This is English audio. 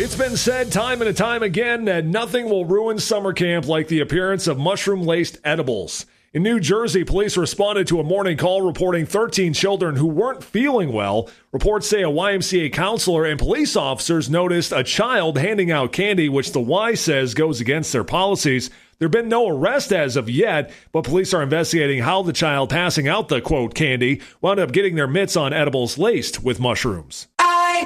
It's been said time and time again that nothing will ruin summer camp like the appearance of mushroom-laced edibles. In New Jersey, police responded to a morning call reporting 13 children who weren't feeling well. Reports say a YMCA counselor and police officers noticed a child handing out candy, which the Y says goes against their policies. There have been no arrests as of yet, but police are investigating how the child passing out the, quote, candy wound up getting their mitts on edibles laced with mushrooms.